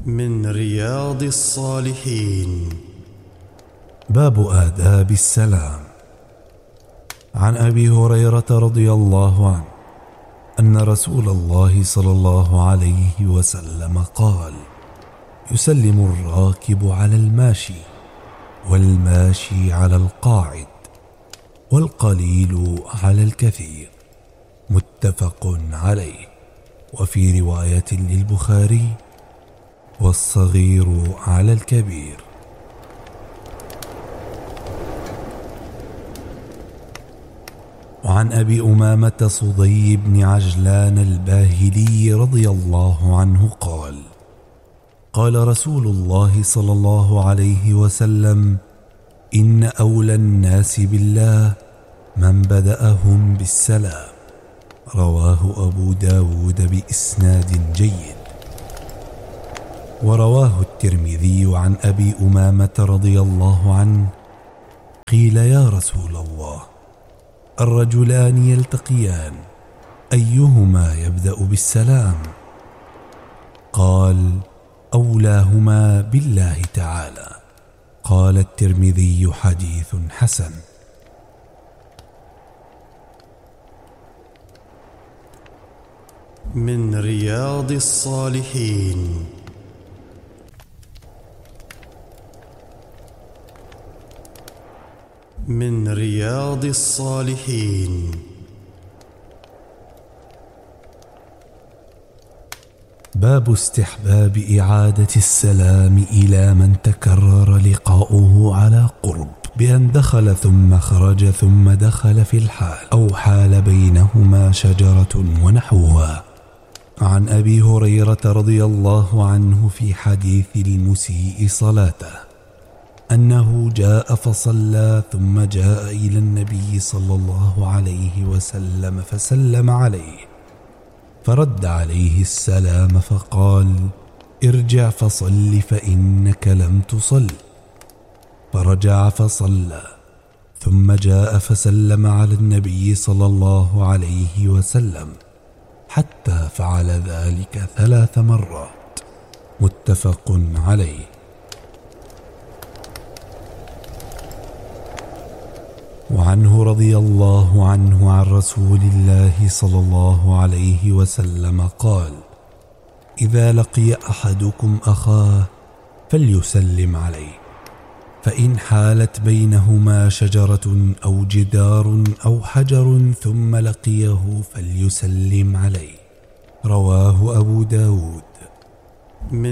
من رياض الصالحين. باب آداب السلام. عن أبي هريرة رضي الله عنه أن رسول الله صلى الله عليه وسلم قال: يسلم الراكب على الماشي، والماشي على القاعد، والقليل على الكثير. متفق عليه. وفي رواية للبخاري: والصغير على الكبير. وعن أبي أمامة صدي بن عجلان الباهلي رضي الله عنه قال: قال رسول الله صلى الله عليه وسلم: إن أولى الناس بالله من بدأهم بالسلام. رواه أبو داود بإسناد جيد. ورواه الترمذي عن أبي أمامة رضي الله عنه قيل: يا رسول الله، الرجلان يلتقيان أيهما يبدأ بالسلام؟ قال: أولاهما بالله تعالى. قال الترمذي: حديث حسن. من رياض الصالحين. من رياض الصالحين. باب استحباب إعادة السلام إلى من تكرر لقاؤه على قرب، بأن دخل ثم خرج ثم دخل في الحال، أو حال بينهما شجرة ونحوها. عن أبي هريرة رضي الله عنه في حديث المسيء صلاته أنه جاء فصلى ثم جاء إلى النبي صلى الله عليه وسلم فسلم عليه، فرد عليه السلام فقال: ارجع فصل فإنك لم تصل. فرجع فصلى ثم جاء فسلم على النبي صلى الله عليه وسلم حتى فعل ذلك 3 مرات. متفق عليه. وعنه رضي الله عنه عن رسول الله صلى الله عليه وسلم قال: إذا لقي أحدكم أخاه فليسلم عليه، فإن حالت بينهما شجرة أو جدار أو حجر ثم لقيه فليسلم عليه. رواه أبو داود.